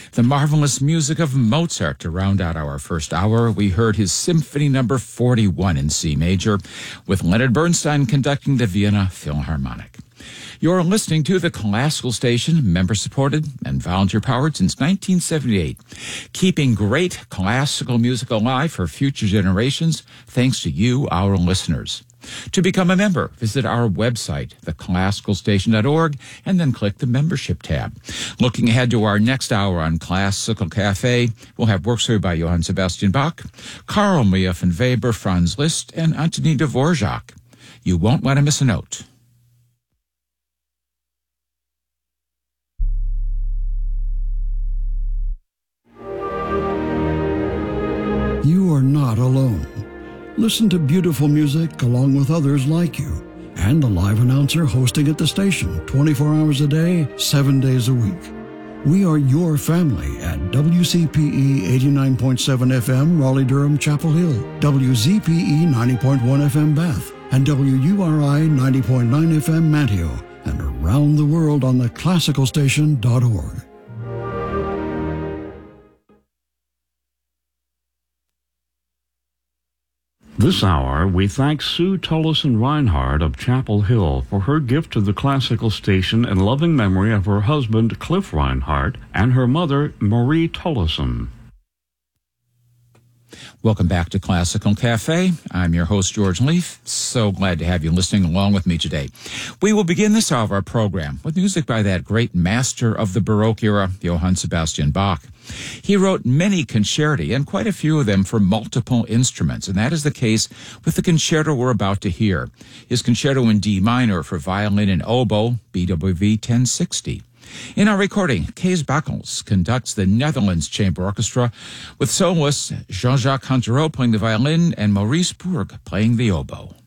The marvelous music of Mozart to round out our first hour. We heard his Symphony Number 41 in C major, with Leonard Bernstein conducting the Vienna Philharmonic. You're listening to the Classical Station, member-supported and volunteer-powered since 1978, keeping great classical music alive for future generations thanks to you, our listeners. To become a member, visit our website, theclassicalstation.org, and then click the membership tab. Looking ahead to our next hour on Classical Cafe, we'll have works heard by Johann Sebastian Bach, Carl Maria von Weber, Franz Liszt, and Antonin Dvorak. You won't want to miss a note. You are not alone. Listen to beautiful music along with others like you, and the live announcer hosting at the station 24 hours a day, 7 days a week. We are your family at WCPE 89.7 FM, Raleigh-Durham, Chapel Hill, WZPE 90.1 FM, Bath, and WURI 90.9 FM, Manteo, and around the world on theclassicalstation.org. This hour, we thank Sue Tullison Reinhardt of Chapel Hill for her gift to the Classical Station in loving memory of her husband, Cliff Reinhardt, and her mother, Marie Tullison. Welcome back to Classical Cafe. I'm your host, George Leaf. So glad to have you listening along with me today. We will begin this hour of our program with music by that great master of the Baroque era, Johann Sebastian Bach. He wrote many concerti, and quite a few of them for multiple instruments, and that is the case with the concerto we're about to hear. His concerto in D minor for violin and oboe, BWV 1060. In our recording, Kees Bakkels conducts the Netherlands Chamber Orchestra with soloists Jean-Jacques Huntereau playing the violin and Maurice Bourg playing the oboe.